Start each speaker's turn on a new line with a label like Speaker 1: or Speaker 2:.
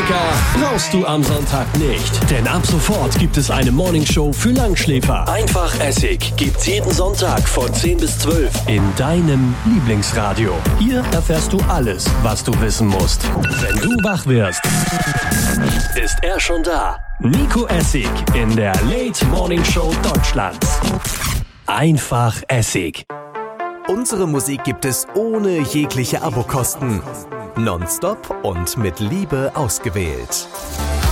Speaker 1: Wecker brauchst du am Sonntag nicht. Denn ab sofort gibt es eine Morningshow für Langschläfer. Einfach Essig gibt's jeden Sonntag von 10 bis 12 in deinem Lieblingsradio. Hier erfährst du alles, was du wissen musst. Wenn du wach wirst, ist er schon da. Nico Essig in der Late Morning Show Deutschlands. Einfach Essig.
Speaker 2: Unsere Musik gibt es ohne jegliche Abokosten. Nonstop und mit Liebe ausgewählt.